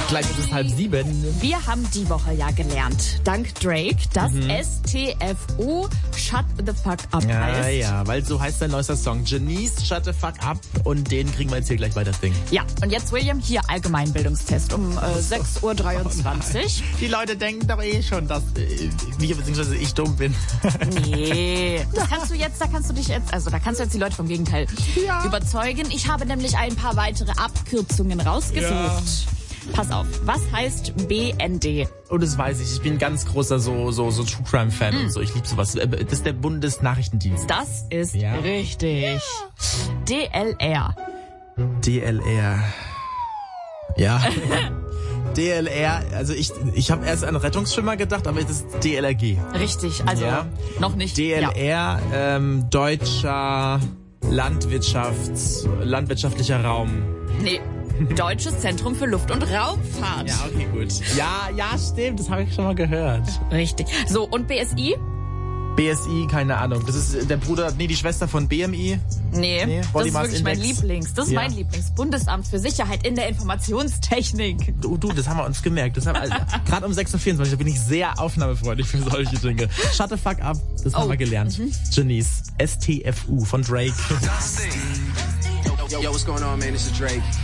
Gleich ist es 6:30. Wir haben die Woche ja gelernt, dank Drake, dass STFU Shut the Fuck Up heißt. Ja, weil so heißt sein neuester Song. Janice, Shut the Fuck Up. Und den kriegen wir jetzt hier gleich bei das Ding. Ja, und jetzt, William, hier Allgemeinbildungstest um 6:23 Uhr. Die Leute denken doch eh schon, dass wir bzw. ich dumm bin. Nee, da kannst du jetzt die Leute vom Gegenteil überzeugen. Ich habe nämlich ein paar weitere Abkürzungen rausgesucht. Ja. Pass auf, was heißt BND? Oh, das weiß ich. Ich bin ein ganz großer so True Crime Fan und so. Ich liebe sowas. Das ist der Bundesnachrichtendienst. Das ist richtig. DLR. DLR. Ja. DLR, also ich habe erst an Rettungsschwimmer gedacht, aber das ist DLRG. Richtig, also noch nicht. DLR, Deutscher landwirtschaftlicher Raum. Nee, Deutsches Zentrum für Luft- und Raumfahrt. Ja, okay, gut. Ja, stimmt, das habe ich schon mal gehört. Richtig. So, und BSI? BSI, keine Ahnung. Das ist die Schwester von BMI. Nee, das ist wirklich mein Lieblings. Das ist mein Lieblings. Bundesamt für Sicherheit in der Informationstechnik. Du, das haben wir uns gemerkt. Gerade um 6:24 Uhr bin ich sehr aufnahmefreudig für solche Dinge. Shut the fuck up, das haben wir gelernt. Janice, STFU von Drake. Yo, what's going on, man? This is Drake.